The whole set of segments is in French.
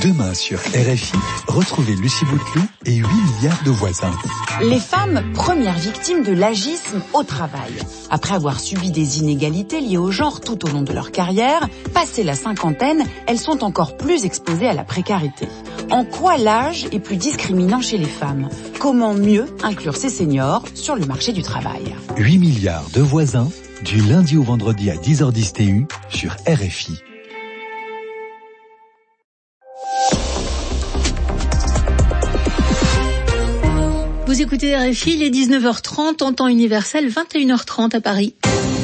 Demain sur RFI, retrouvez Lucie Bouteloup et 8 milliards de voisins. Les femmes, premières victimes de l'agisme au travail. Après avoir subi des inégalités liées au genre tout au long de leur carrière, passé la cinquantaine, elles sont encore plus exposées à la précarité. En quoi l'âge est plus discriminant chez les femmes ? Comment mieux inclure ces seniors sur le marché du travail ? 8 milliards de voisins, du lundi au vendredi à 10h10 TU sur RFI. Vous écoutez RFI, il est 19h30 en temps universel, 21h30 à Paris.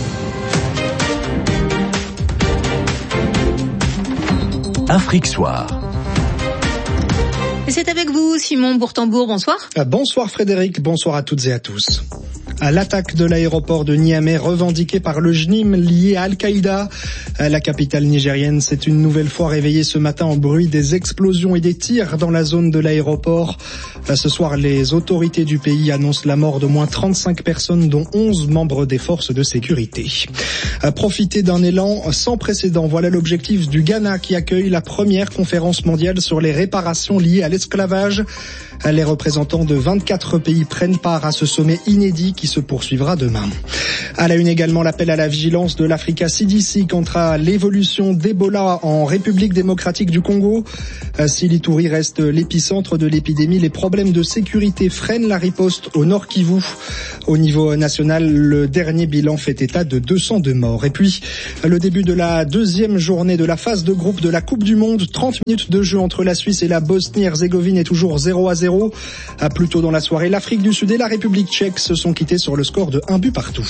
Afrique Soir. Et c'est avec vous, Simon Bourtambour, bonsoir. Bonsoir Frédéric, bonsoir à toutes et à tous. À l'attaque de l'aéroport de Niamey revendiquée par le JNIM lié à Al-Qaïda. La capitale nigérienne s'est une nouvelle fois réveillée ce matin en bruit des explosions et des tirs dans la zone de l'aéroport. Ce soir, les autorités du pays annoncent la mort d'au moins 35 personnes, dont 11 membres des forces de sécurité. Profiter d'un élan sans précédent, voilà l'objectif du Ghana qui accueille la première conférence mondiale sur les réparations liées à l'esclavage. Les représentants de 24 pays prennent part à ce sommet inédit qui se poursuivra demain. À la une également, l'appel à la vigilance de l'Africa CDC quant à l'évolution d'Ebola en République démocratique du Congo. Si l'Ituri reste l'épicentre de l'épidémie, les problèmes de sécurité freinent la riposte au Nord Kivu. Au niveau national, le dernier bilan fait état de 202 morts. Et puis, le début de la deuxième journée de la phase de groupe de la Coupe du Monde. 30 minutes de jeu entre la Suisse et la Bosnie-Herzégovine est toujours 0-0. Plus tôt dans la soirée, l'Afrique du Sud et la République tchèque se sont quittés sur le score de 1 but partout.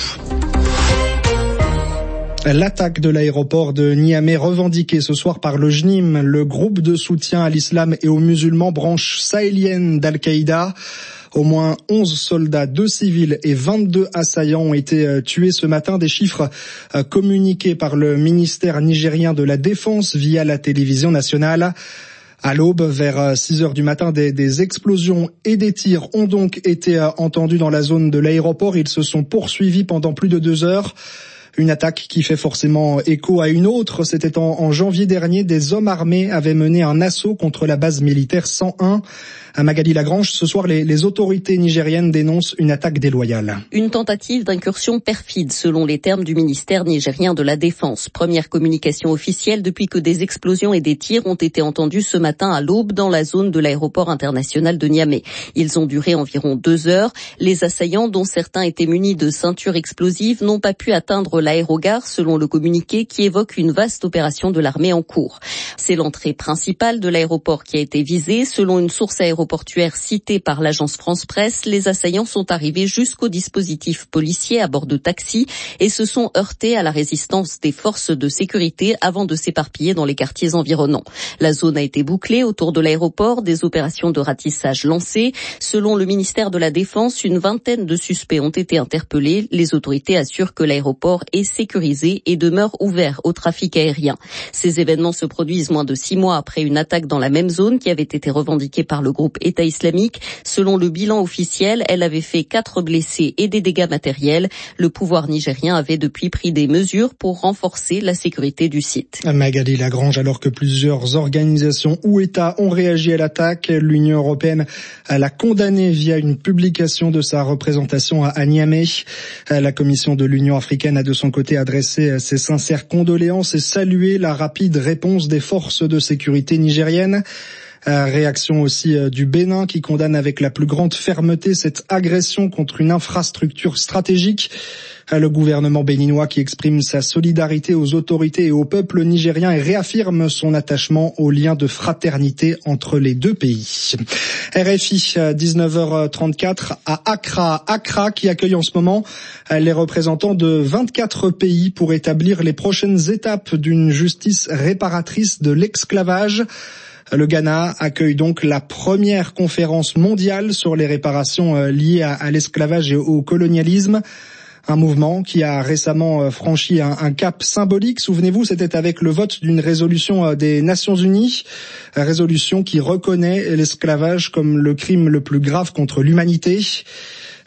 L'attaque de l'aéroport de Niamey revendiquée ce soir par le JNIM, le groupe de soutien à l'islam et aux musulmans, branche sahélienne d'Al-Qaïda. Au moins 11 soldats, 2 civils et 22 assaillants ont été tués ce matin. Des chiffres communiqués par le ministère nigérien de la Défense via la télévision nationale. À l'aube, vers 6 heures du matin, des explosions et des tirs ont donc été entendus dans la zone de l'aéroport. Ils se sont poursuivis pendant plus de 2 heures. Une attaque qui fait forcément écho à une autre. C'était en janvier dernier. Des hommes armés avaient mené un assaut contre la base militaire 101. À Magali Lagrange, ce soir, les autorités nigériennes dénoncent une attaque déloyale. Une tentative d'incursion perfide, selon les termes du ministère nigérien de la Défense. Première communication officielle depuis que des explosions et des tirs ont été entendus ce matin à l'aube dans la zone de l'aéroport international de Niamey. Ils ont duré environ 2 heures. Les assaillants, dont certains étaient munis de ceintures explosives, n'ont pas pu atteindre l'aérogare, selon le communiqué qui évoque une vaste opération de l'armée en cours. C'est l'entrée principale de l'aéroport qui a été visée. Selon une source aéroportuaire citée par l'agence France Presse, les assaillants sont arrivés jusqu'au dispositif policier à bord de taxis et se sont heurtés à la résistance des forces de sécurité avant de s'éparpiller dans les quartiers environnants. La zone a été bouclée autour de l'aéroport, des opérations de ratissage lancées. Selon le ministère de la Défense, une vingtaine de suspects ont été interpellés. Les autorités assurent que l'aéroport est sécurisé et demeure ouvert au trafic aérien. Ces événements se produisent moins de 6 mois après une attaque dans la même zone qui avait été revendiquée par le groupe État islamique. Selon le bilan officiel, elle avait fait 4 blessés et des dégâts matériels. Le pouvoir nigérien avait depuis pris des mesures pour renforcer la sécurité du site. Magali Lagrange, alors que plusieurs organisations ou États ont réagi à l'attaque, l'Union européenne l'a condamnée via une publication de sa représentation à Niamey. La Commission de l'Union africaine a de son côté adressé ses sincères condoléances et salué la rapide réponse des forces de sécurité nigériennes. Réaction aussi du Bénin qui condamne avec la plus grande fermeté cette agression contre une infrastructure stratégique. Le gouvernement béninois qui exprime sa solidarité aux autorités et au peuple nigérien et réaffirme son attachement aux liens de fraternité entre les deux pays. RFI, 19h34 à Accra. Accra qui accueille en ce moment les représentants de 24 pays pour établir les prochaines étapes d'une justice réparatrice de l'esclavage. Le Ghana accueille donc la première conférence mondiale sur les réparations liées à l'esclavage et au colonialisme. Un mouvement qui a récemment franchi un cap symbolique. Souvenez-vous, c'était avec le vote d'une résolution des Nations Unies, résolution qui reconnaît l'esclavage comme le crime le plus grave contre l'humanité.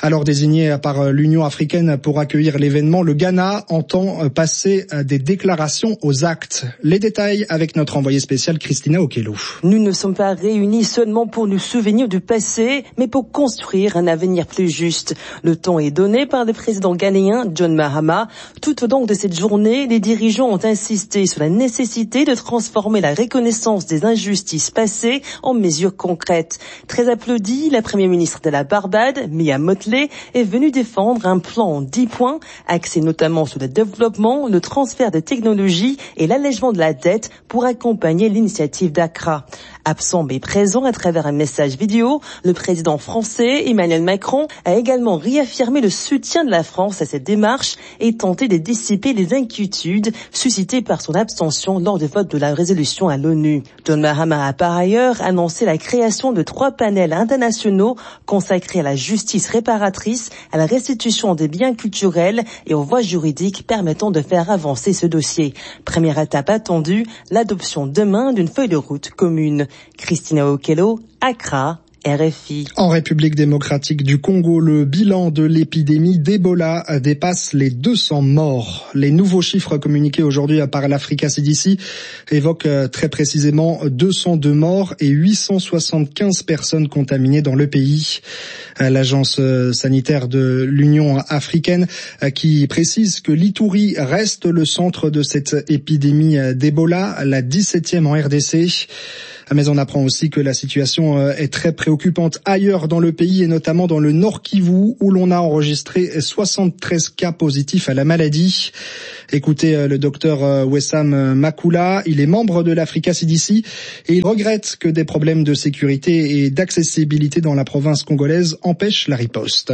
Alors désigné par l'Union africaine pour accueillir l'événement, le Ghana entend passer des déclarations aux actes. Les détails avec notre envoyée spéciale Christina Okello. Nous ne sommes pas réunis seulement pour nous souvenir du passé, mais pour construire un avenir plus juste. Le temps est donné par le président ghanéen John Mahama. Tout au long de cette journée, les dirigeants ont insisté sur la nécessité de transformer la reconnaissance des injustices passées en mesures concrètes. Très applaudie, la première ministre de la Barbade, Mia Mottley, est venue défendre un plan en 10 points, axé notamment sur le développement, le transfert de technologies et l'allègement de la dette pour accompagner l'initiative d'Accra. Absent mais présent à travers un message vidéo, le président français Emmanuel Macron a également réaffirmé le soutien de la France à cette démarche et tenté de dissiper les inquiétudes suscitées par son abstention lors du vote de la résolution à l'ONU. John Mahama a par ailleurs annoncé la création de 3 panels internationaux consacrés à la justice réparatrice, à la restitution des biens culturels et aux voies juridiques permettant de faire avancer ce dossier. Première étape attendue, l'adoption demain d'une feuille de route commune. Christina Okello, Accra, RFI. En République démocratique du Congo, le bilan de l'épidémie d'Ebola dépasse les 200 morts. Les nouveaux chiffres communiqués aujourd'hui par l'Africa CDC évoquent très précisément 202 morts et 875 personnes contaminées dans le pays. L'agence sanitaire de l'Union africaine qui précise que l'Ituri reste le centre de cette épidémie d'Ebola, la 17e en RDC. Mais on apprend aussi que la situation est très préoccupante ailleurs dans le pays et notamment dans le Nord Kivu où l'on a enregistré 73 cas positifs à la maladie. Écoutez le docteur Wessam Makula, il est membre de l'Africa CDC et il regrette que des problèmes de sécurité et d'accessibilité dans la province congolaise empêchent la riposte.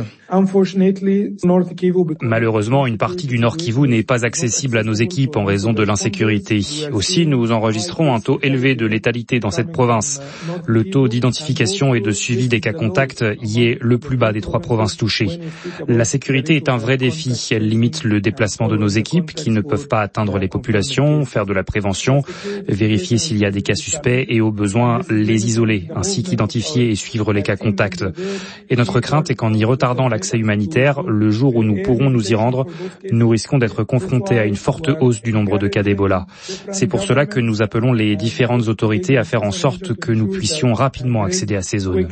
Malheureusement, une partie du Nord Kivu n'est pas accessible à nos équipes en raison de l'insécurité. Aussi, nous enregistrons un taux élevé de létalité dans cette province. Le taux d'identification et de suivi des cas contacts y est le plus bas des 3 provinces touchées. La sécurité est un vrai défi. Elle limite le déplacement de nos équipes qui ne peuvent pas atteindre les populations, faire de la prévention, vérifier s'il y a des cas suspects et au besoin les isoler, ainsi qu'identifier et suivre les cas contacts. Et notre crainte est qu'en y retardant l'accès humanitaire, le jour où nous pourrons nous y rendre, nous risquons d'être confrontés à une forte hausse du nombre de cas d'Ebola. C'est pour cela que nous appelons les différentes autorités à faire en sorte que nous puissions rapidement accéder à ces zones.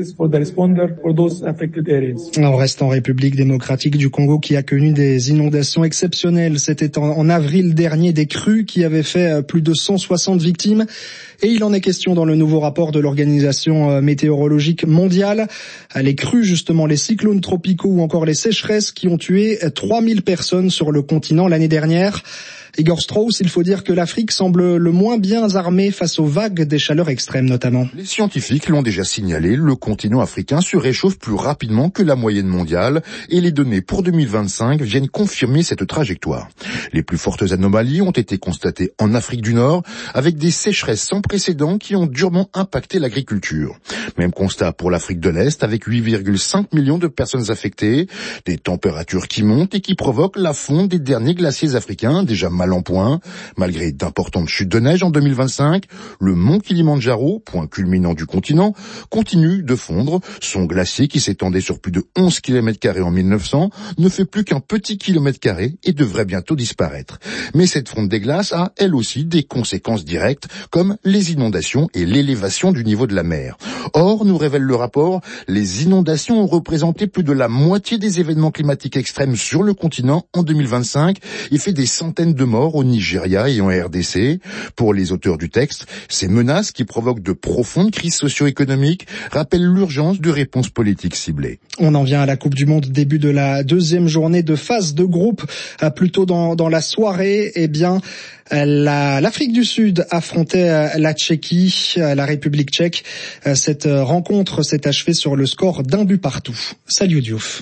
On reste en République démocratique du Congo qui a connu des inondations exceptionnelles. C'était en avril dernier des crues qui avaient fait plus de 160 victimes. Et il en est question dans le nouveau rapport de l'Organisation météorologique mondiale. Les crues, justement, les cyclones tropicaux ou encore les sécheresses qui ont tué 3000 personnes sur le continent l'année dernière. Igor Strauss, il faut dire que l'Afrique semble le moins bien armée face aux vagues des chaleurs extrêmes notamment. Les scientifiques l'ont déjà signalé, le continent africain se réchauffe plus rapidement que la moyenne mondiale et les données pour 2025 viennent confirmer cette trajectoire. Les plus fortes anomalies ont été constatées en Afrique du Nord avec des sécheresses sans précédent qui ont durement impacté l'agriculture. Même constat pour l'Afrique de l'Est avec 8,5 millions de personnes affectées, des températures qui montent et qui provoquent la fonte des derniers glaciers africains déjà mal en point. Malgré d'importantes chutes de neige en 2025, le mont Kilimandjaro, point culminant du continent, continue de fondre. Son glacier, qui s'étendait sur plus de 11 km² en 1900, ne fait plus qu'un petit kilomètre carré et devrait bientôt disparaître. Mais cette fonte des glaces a, elle aussi, des conséquences directes, comme les inondations et l'élévation du niveau de la mer. Or, nous révèle le rapport, les inondations ont représenté plus de la moitié des événements climatiques extrêmes sur le continent en 2025 et fait des centaines de morts au Nigeria et en RDC. Pour les auteurs du texte, ces menaces qui provoquent de profondes crises socio-économiques rappellent l'urgence de réponses politiques ciblées. On en vient à la Coupe du Monde, début de la deuxième journée de phase de groupe. Plus tôt dans la soirée, l'Afrique du Sud affrontait la Tchéquie, la République tchèque. Cette rencontre s'est achevée sur le score d'1 but partout. Salut Diouf.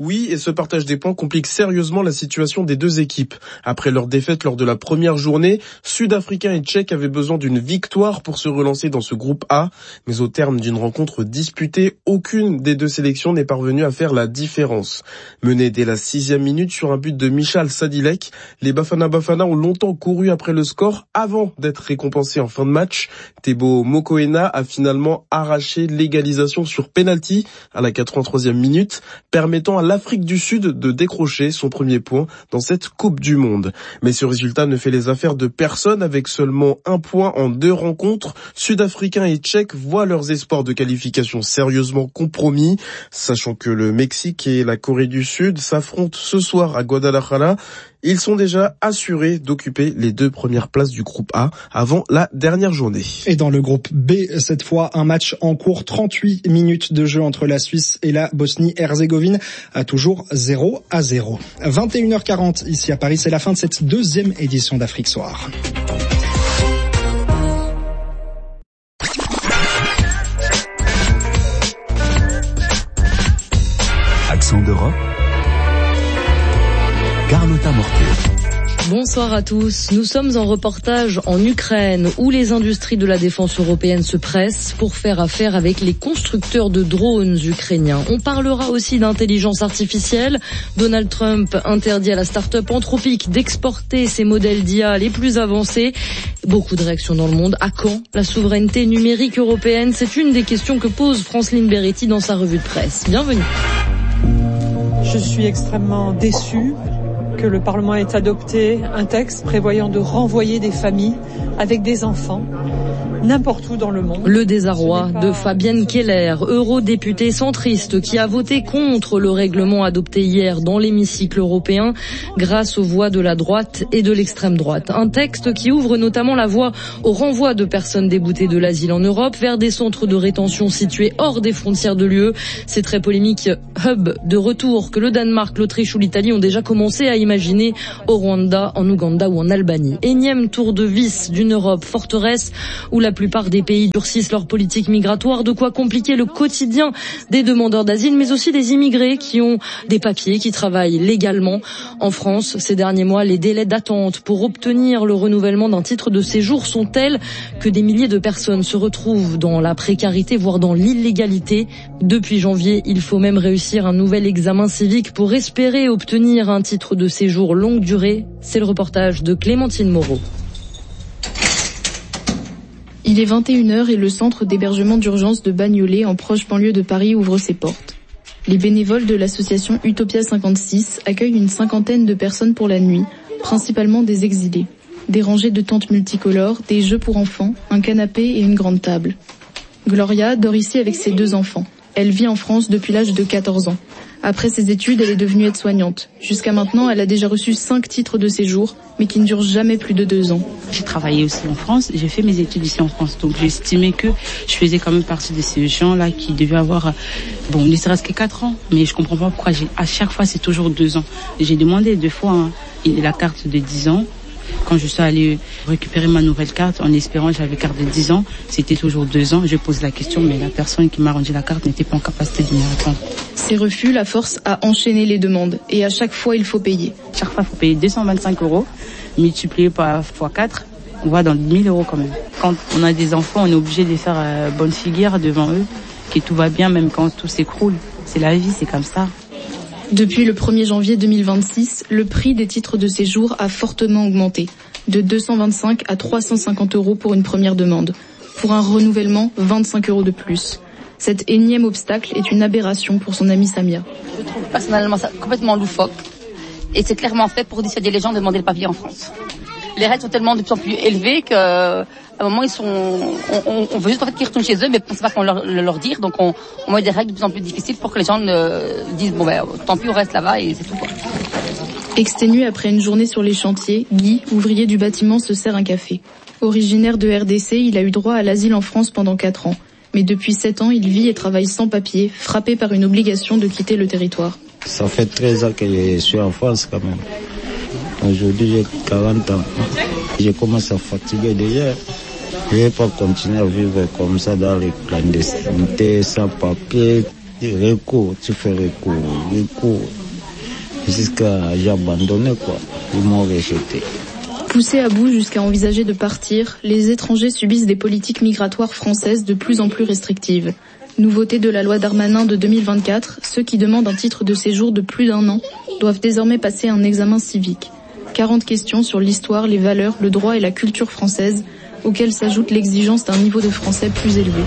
Oui, et ce partage des points complique sérieusement la situation des deux équipes. Après leur défaite lors de la première journée, Sud-Africains et Tchèques avaient besoin d'une victoire pour se relancer dans ce groupe A. Mais au terme d'une rencontre disputée, aucune des deux sélections n'est parvenue à faire la différence. Menés dès la 6e minute sur un but de Michal Sadilek, les Bafana Bafana ont longtemps couru après le score avant d'être récompensés en fin de match. Teboho Mokoena a finalement arraché l'égalisation sur penalty à la 83e minute, permettant à l'Afrique du Sud de décrocher son premier point dans cette Coupe du Monde. Mais ce résultat ne fait les affaires de personne. Avec seulement 1 point en 2 rencontres, Sud-Africains et Tchèques voient leurs espoirs de qualification sérieusement compromis, sachant que le Mexique et la Corée du Sud s'affrontent ce soir à Guadalajara. Ils sont déjà assurés d'occuper les 2 premières places du groupe A avant la dernière journée. Et dans le groupe B, cette fois, un match en cours, 38 minutes de jeu entre la Suisse et la Bosnie-Herzégovine, à toujours 0-0. 21h40 ici à Paris, c'est la fin de cette 2e édition d'Afrique Soir. Accent d'Europe, Carlotta Mortier. Bonsoir à tous. Nous sommes en reportage en Ukraine où les industries de la défense européenne se pressent pour faire affaire avec les constructeurs de drones ukrainiens. On parlera aussi d'intelligence artificielle. Donald Trump interdit à la start-up Anthropic d'exporter ses modèles d'IA les plus avancés. Beaucoup de réactions dans le monde. À quand la souveraineté numérique européenne? C'est une des questions que pose Franceline Beretti dans sa revue de presse. Bienvenue. Je suis extrêmement déçue que le Parlement ait adopté un texte prévoyant de renvoyer des familles avec des enfants n'importe où dans le monde. Le désarroi de Fabienne Keller, eurodéputée centriste qui a voté contre le règlement adopté hier dans l'hémicycle européen grâce aux voix de la droite et de l'extrême droite. Un texte qui ouvre notamment la voie au renvoi de personnes déboutées de l'asile en Europe vers des centres de rétention situés hors des frontières de l'UE. Ces très polémiques hubs de retour que le Danemark, l'Autriche ou l'Italie ont déjà commencé à imaginer au Rwanda, en Ouganda ou en Albanie. Énième tour de vis d'une Europe forteresse où la plupart des pays durcissent leur politique migratoire, de quoi compliquer le quotidien des demandeurs d'asile, mais aussi des immigrés qui ont des papiers, qui travaillent légalement. En France, ces derniers mois, les délais d'attente pour obtenir le renouvellement d'un titre de séjour sont tels que des milliers de personnes se retrouvent dans la précarité, voire dans l'illégalité. Depuis janvier, il faut même réussir un nouvel examen civique pour espérer obtenir un titre de séjour longue durée. C'est le reportage de Clémentine Moreau. Il est 21h et le centre d'hébergement d'urgence de Bagnolet, en proche banlieue de Paris, ouvre ses portes. Les bénévoles de l'association Utopia 56 accueillent une 50aine de personnes pour la nuit, principalement des exilés. Des rangées de tentes multicolores, des jeux pour enfants, un canapé et une grande table. Gloria dort ici avec ses 2 enfants. Elle vit en France depuis l'âge de 14 ans. Après ses études, elle est devenue aide-soignante. Jusqu'à maintenant, elle a déjà reçu 5 titres de séjour, mais qui ne durent jamais plus de 2 ans. J'ai travaillé aussi en France, j'ai fait mes études ici en France, donc j'ai estimé que je faisais quand même partie de ces gens-là qui devaient avoir, ne serait-ce que 4 ans, mais je comprends pas pourquoi à chaque fois c'est toujours 2 ans. J'ai demandé 2 fois la carte de 10 ans. Quand je suis allée récupérer ma nouvelle carte, en espérant que j'avais carte de 10 ans, c'était toujours 2 ans. Je pose la question, mais la personne qui m'a rendu la carte n'était pas en capacité de me répondre. Ces refus la forcent à enchaîner les demandes, et à chaque fois, il faut payer. Chaque fois, il faut payer 225 €, multiplié par x4, on va dans 1000 € quand même. Quand on a des enfants, on est obligé de faire bonne figure devant eux, que tout va bien, même quand tout s'écroule. C'est la vie, c'est comme ça. Depuis le 1er janvier 2026, le prix des titres de séjour a fortement augmenté, de 225 à 350 € pour une première demande. Pour un renouvellement, 25 € de plus. Cet énième obstacle est une aberration pour son amie Samia. Je trouve personnellement ça complètement loufoque. Et c'est clairement fait pour dissuader les gens de demander le papier en France. Les règles sont tellement de plus en plus élevées que à un moment on veut juste en fait qu'ils retournent chez eux, mais on ne sait pas qu'on leur dire, donc on met des règles de plus en plus difficiles pour que les gens disent tant pis on reste là-bas et c'est tout quoi. Exténué après une journée sur les chantiers, Guy, ouvrier du bâtiment, se sert un café. Originaire de RDC, il a eu droit à l'asile en France pendant 4 ans. Mais depuis 7 ans, il vit et travaille sans papier, frappé par une obligation de quitter le territoire. Ça fait 13 ans que je suis en France quand même. Aujourd'hui, j'ai 40 ans. Je commence à fatiguer déjà. Je ne vais pas continuer à vivre comme ça dans les clandestinités, sans papier. recours, tu fais recours. Jusqu'à j'ai abandonné quoi. Ils m'ont rejeté. Poussés à bout jusqu'à envisager de partir, les étrangers subissent des politiques migratoires françaises de plus en plus restrictives. Nouveauté de la loi Darmanin de 2024, ceux qui demandent un titre de séjour de plus d'1 an doivent désormais passer un examen civique. 40 questions sur l'histoire, les valeurs, le droit et la culture française, auxquelles s'ajoute l'exigence d'un niveau de français plus élevé.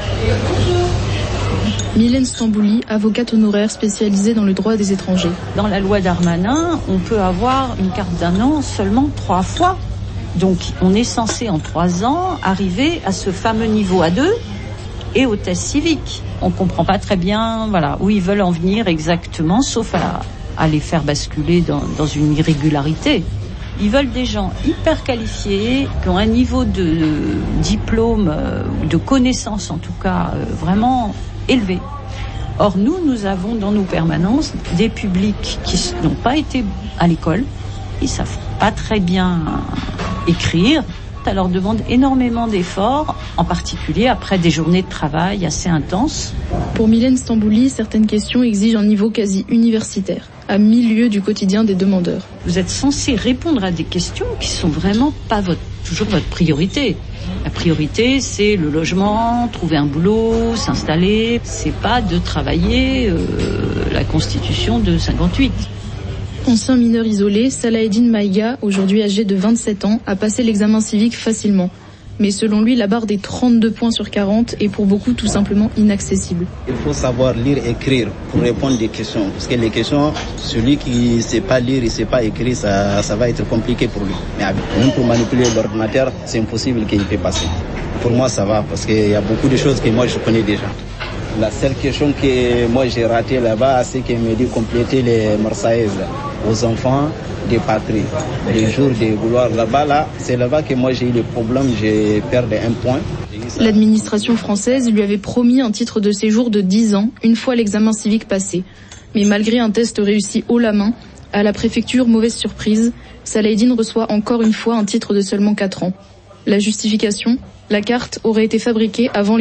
Mylène Stambouli, avocate honoraire spécialisée dans le droit des étrangers. Dans la loi Darmanin, on peut avoir une carte d'1 an seulement 3 fois. Donc on est censé en 3 ans arriver à ce fameux niveau A2 et au test civique. On comprend pas très bien où ils veulent en venir exactement, sauf à les faire basculer dans une irrégularité. Ils veulent des gens hyper qualifiés, qui ont un niveau de diplôme, de connaissance en tout cas, vraiment élevé. Or, nous avons dans nos permanences des publics qui n'ont pas été à l'école, ils savent pas très bien écrire. Ça leur demande énormément d'efforts, en particulier après des journées de travail assez intenses. Pour Mylène Stambouli, certaines questions exigent un niveau quasi universitaire, à 1000 lieues du quotidien des demandeurs. Vous êtes censé répondre à des questions qui sont vraiment pas toujours votre priorité. La priorité, c'est le logement, trouver un boulot, s'installer. C'est pas de travailler la Constitution de 58. Ancien mineur isolé, Salaheddine Maïga, aujourd'hui âgé de 27 ans, a passé l'examen civique facilement. Mais selon lui, la barre des 32 points sur 40 est pour beaucoup tout simplement inaccessible. Il faut savoir lire et écrire pour répondre des questions. Parce que les questions, celui qui ne sait pas lire et ne sait pas écrire, ça va être compliqué pour lui. Mais même pour manipuler l'ordinateur, c'est impossible qu'il puisse passer. Pour moi, ça va, parce qu'il y a beaucoup de choses que moi, je connais déjà. La seule question que moi, j'ai ratée là-bas, c'est qu'il me dit compléter les Marseillaises aux enfants des patries. Les jours de gloire là-bas, c'est là-bas que moi, j'ai eu le problème, j'ai perdu 1 point. L'administration française lui avait promis un titre de séjour de 10 ans, une fois l'examen civique passé. Mais malgré un test réussi haut la main, à la préfecture, mauvaise surprise, Salaheddine reçoit encore une fois un titre de seulement 4 ans. La justification, la carte aurait été fabriquée avant